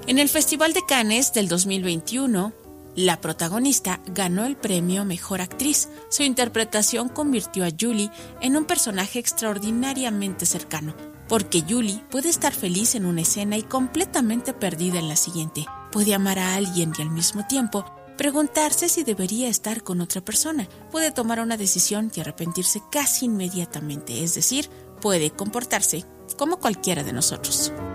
En el Festival de Cannes del 2021, la protagonista ganó el premio Mejor Actriz. Su interpretación convirtió a Julie en un personaje extraordinariamente cercano, porque Julie puede estar feliz en una escena y completamente perdida en la siguiente. Puede amar a alguien y al mismo tiempo preguntarse si debería estar con otra persona. Puede tomar una decisión y arrepentirse casi inmediatamente, es decir, puede comportarse como cualquiera de nosotros.